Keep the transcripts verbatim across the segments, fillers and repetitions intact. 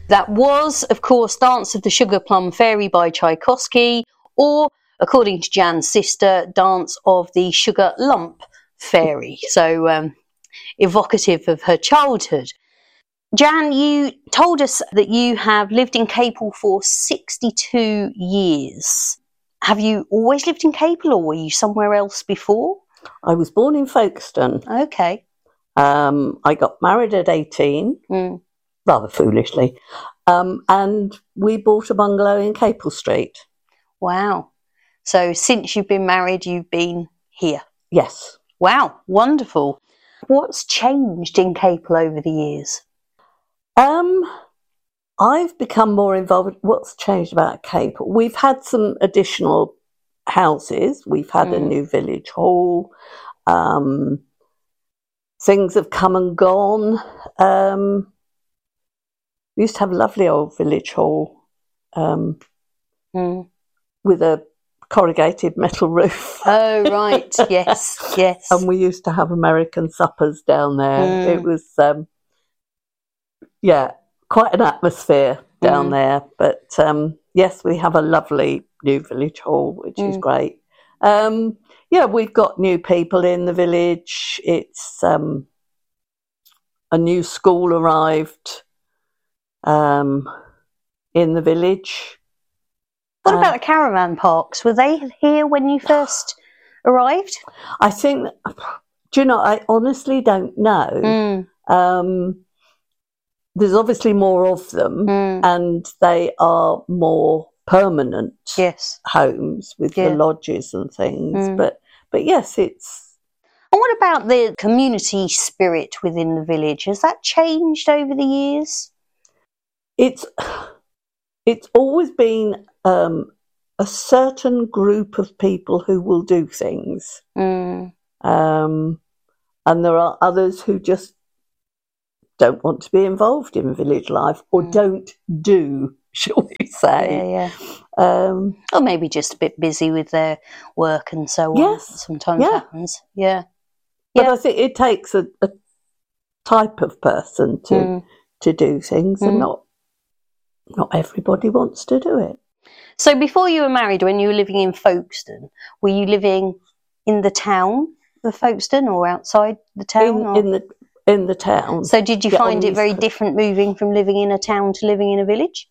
That was, of course, Dance of the Sugar Plum Fairy by Tchaikovsky, or, according to Jan's sister, Dance of the Sugar Lump Fairy. So um, evocative of her childhood. Jan, you told us that you have lived in Capel for sixty-two years. Have you always lived in Capel, or were you somewhere else before? I was born in Folkestone. Okay. Um, I got married at eighteen, mm. rather foolishly, um, and we bought a bungalow in Capel Street. Wow. So since you've been married, you've been here? Yes. Wow, wonderful. What's changed in Capel over the years? Um, I've become more involved. What's changed about Capel? We've had some additional houses. We've had mm. a new village hall. Um, things have come and gone. Um, we used to have a lovely old village hall um, mm. with a corrugated metal roof. Oh, right. Yes, yes. And we used to have American suppers down there. Mm. It was... Um, Yeah, quite an atmosphere down mm. there. But um, yes, we have a lovely new village hall, which mm. is great. Um, yeah, we've got new people in the village. It's um, a new school arrived um, in the village. What uh, about the caravan parks? Were they here when you first arrived? I think, do you know, I honestly don't know. Mm. Um There's obviously more of them, mm. and they are more permanent yes. homes with yeah. the lodges and things. Mm. But, but yes, it's... And what about the community spirit within the village? Has that changed over the years? It's, it's always been um, a certain group of people who will do things. Mm. Um, and there are others who just don't want to be involved in village life, or mm. don't do, shall we say. Yeah, yeah. Um, or maybe just a bit busy with their work and so on. Yes. Sometimes yeah. happens. Yeah. But yeah. I think it takes a, a type of person to mm. to do things, mm. and not not everybody wants to do it. So before you were married, when you were living in Folkestone, were you living in the town of Folkestone or outside the town? In, or? in the in the town. So did you find it very different moving from living in a town to living in a village?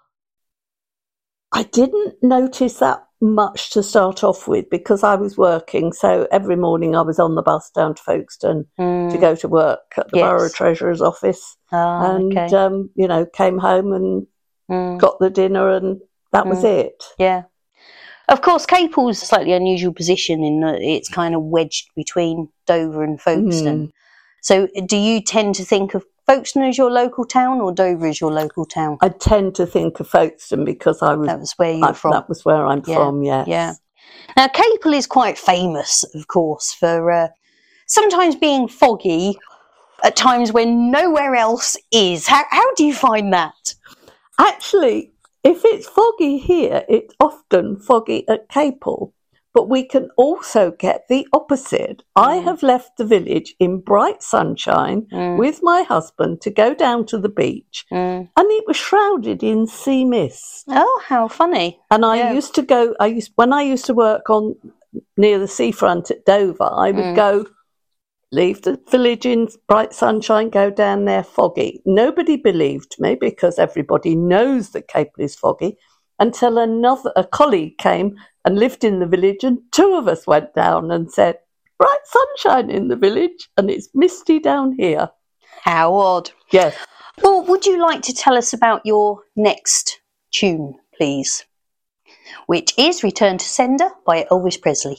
I didn't notice that much to start off with, because I was working. So every morning I was on the bus down to Folkestone mm. to go to work at the yes. Borough Treasurer's office. Oh, and, okay. um, you know, came home and mm. got the dinner, and that mm. was it. Yeah. Of course, Capel's a slightly unusual position in that it's kind of wedged between Dover and Folkestone. Mm. So do you tend to think of Folkestone as your local town, or Dover as your local town? I tend to think of Folkestone because I was... That was where you were I, from. That was where I'm yeah, from, yes. Yeah. Now, Capel is quite famous, of course, for uh, sometimes being foggy at times when nowhere else is. How, how do you find that? Actually, if it's foggy here, it's often foggy at Capel. But we can also get the opposite. Mm. I have left the village in bright sunshine mm. with my husband to go down to the beach, mm. and it was shrouded in sea mist. Oh, how funny. And I yeah. used to go, I used when I used to work on near the seafront at Dover, I would mm. go, leave the village in bright sunshine, go down there foggy. Nobody believed me, because everybody knows that Capel is foggy, until another a colleague came and lived in the village, and two of us went down and said, bright sunshine in the village, and it's misty down here. How odd. Yes. Well, would you like to tell us about your next tune, please? Which is Return to Sender by Elvis Presley.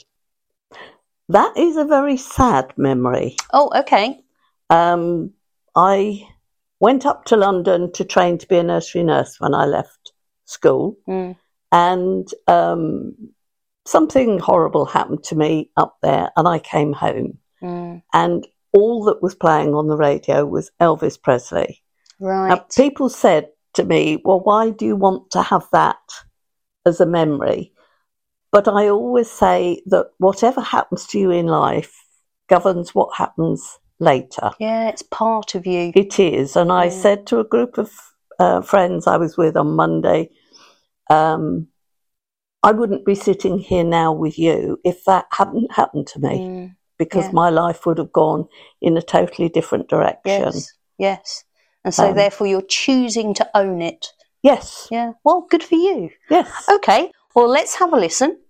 That is a very sad memory. Oh, okay. Um, I went up to London to train to be a nursery nurse when I left school. Mm. And um, something horrible happened to me up there, and I came home. Mm. And all that was playing on the radio was Elvis Presley. Right. Now, people said to me, well, why do you want to have that as a memory? But I always say that whatever happens to you in life governs what happens later. Yeah, it's part of you. It is. And I yeah. said to a group of uh, friends I was with on Monday, um, I wouldn't be sitting here now with you if that hadn't happened to me, Mm, because yeah. my life would have gone in a totally different direction. Yes, yes. And so Um, therefore you're choosing to own it. Yes. Yeah, well, good for you. Yes. Okay, well, let's have a listen